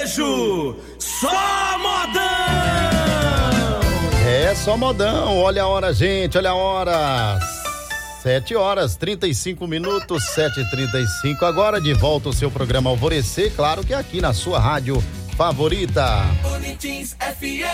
sertanejo, só modão! É só modão, olha a hora, gente, olha a hora. 7h35, 7h35. Agora de volta o seu programa Alvorecer, claro que é aqui na sua rádio favorita. Bonitins FM.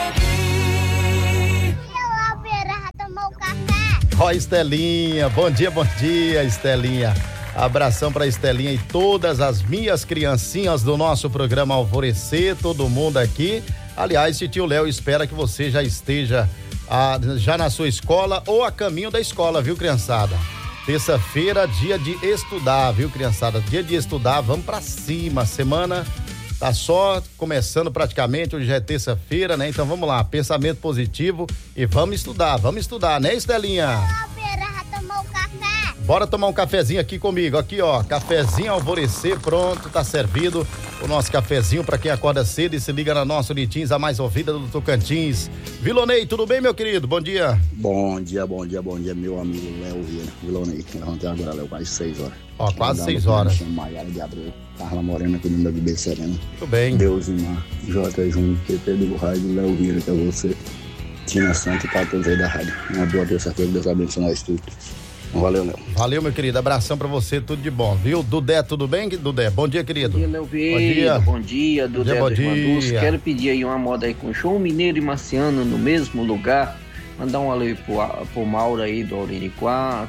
Tomou café. Ó, Estelinha, bom dia, Estelinha. Abração pra Estelinha e todas as minhas criancinhas do nosso programa Alvorecer, todo mundo aqui. Aliás, tio Léo espera que você já esteja já na sua escola ou a caminho da escola, viu, criançada? Terça-feira, dia de estudar, viu, criançada? Dia de estudar, vamos pra cima. Semana tá só começando praticamente, hoje já é terça-feira, né? Então vamos lá, pensamento positivo e vamos estudar, né, Estelinha? Tomou café. Bora tomar um cafezinho aqui comigo, aqui ó, cafezinho Alvorecer, pronto, tá servido o nosso cafezinho pra quem acorda cedo e se liga na nossa Unitins, a mais ouvida do Tocantins. Vilonei, tudo bem, meu querido? Bom dia. Bom dia, meu amigo Léo Vieira. Vilonei, levantei agora, Léo, quase 6 horas. Ó, quase 6 horas. Maiara de Abreu, Carla Morena, aqui no meu bebê Serena. Tudo bem. Deusinho, J. Júnior, PP do Rádio, Léo Vieira, que é você. Tina Santos e para todos aí da rádio. Uma boa terça-feira, Deus abençoe nós tudo. Valeu, Léo. Valeu, meu querido. Abração pra você, tudo de bom, viu? Dudé, tudo bem, Dudé? Bom dia, querido. Bom dia, Léo Vieira. Bom dia, Dudé bom dos dia. Mandus. Quero pedir aí uma moda aí com João Mineiro e Marciano no mesmo lugar. Mandar um alô aí pro Mauro aí do Aureliquato,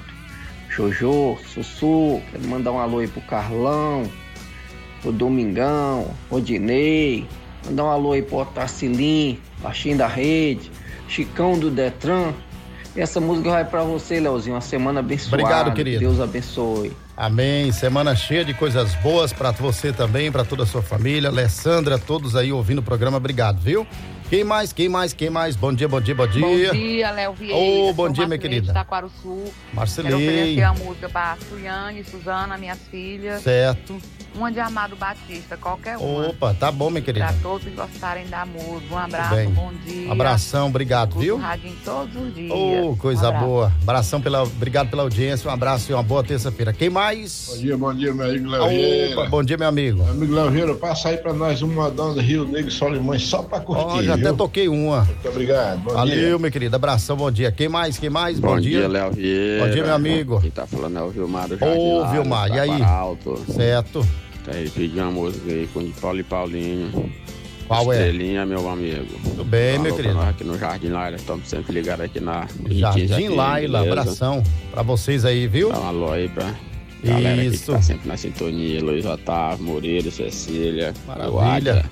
Jojo, Sussu. Quero mandar um alô aí pro Carlão, pro Domingão, Rodinei. Mandar um alô aí pro Otacilim, Baixinho da Rede, Chicão do Detran. E essa música vai pra você, Leozinho, uma semana abençoada. Obrigado, querido. Deus abençoe. Amém, semana cheia de coisas boas pra você também, pra toda a sua família, Alessandra, todos aí ouvindo o programa, obrigado, viu? Quem mais? Bom dia. Bom dia, Léo Vieira. Ô, bom dia, minha querida. Taquaruçu. Marcelei. Quero oferecer a música pra Suiane, Suzana, minhas filhas. Certo. Uma de Amado Batista, qualquer uma. Opa, tá bom, minha querida. Pra todos que gostarem da música. Um abraço, bem. bom dia. Abração, obrigado, viu? Radinho todos os dias. Ô, coisa boa. Abração, obrigado pela audiência, um abraço e uma boa terça-feira. Quem mais? Bom dia, meu amigo Léo Vieira. Opa, bom dia, meu amigo. Meu amigo Léo Vieira, passa aí pra nós um modão do Rio Negro e Solimões só pra curtir. Ó, já viu? até toquei uma. Muito obrigado, bom Valeu, dia. meu querido, abração, bom dia. Quem mais? Bom dia, Léo Vieira. Bom dia, meu amigo. Quem tá falando é o Vilmar do Jardim. Ô, Vilmar, e aí? Alto. Certo. Tá aí, pedi uma música aí com Paulo e Paulinho. Qual é? Estrelinha, meu amigo. Tudo bem, meu querido. Nós aqui no Jardim Laila, estamos sempre ligados aqui na Jardim Laila, abração pra vocês aí, viu? Dá um alô aí pra galera aqui Isso. que tá sempre na sintonia, Luiz Otávio, Moreira, Cecília. Maravilha.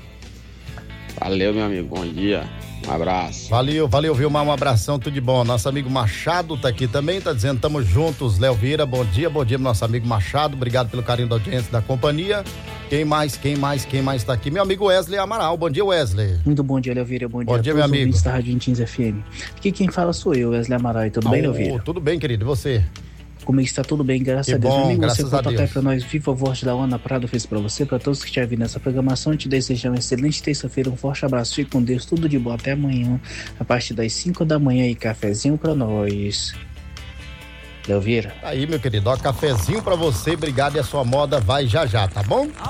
Valeu, meu amigo, bom dia. Um abraço. Valeu, Vilmar, um abração, tudo de bom. Nosso amigo Machado tá aqui também, tá dizendo, tamo juntos, Léo Vieira, bom dia nosso amigo Machado, obrigado pelo carinho da audiência da companhia. Quem mais tá aqui? Meu amigo Wesley Amaral, bom dia, Wesley. Muito bom dia, Léo Vieira, bom dia a todos meu amigo. Da Rádio Intins FM. Aqui quem fala sou eu, Wesley Amaral, e tudo bem, Léo Vieira? Tudo bem, querido, e você? Comigo está tudo bem, graças Que a Deus. bom, Meu amigo, graças você a conta Deus. até pra nós, Viva a Voz da Ana Prado fez pra você, pra todos que estiverem vindo nessa programação, te desejar uma excelente terça-feira, um forte abraço, fique com Deus, tudo de bom, até amanhã, a partir das 5 da manhã e cafezinho pra nós. Léo Vieira. Aí, meu querido, ó, cafezinho pra você, obrigado e a sua moda vai já, tá bom?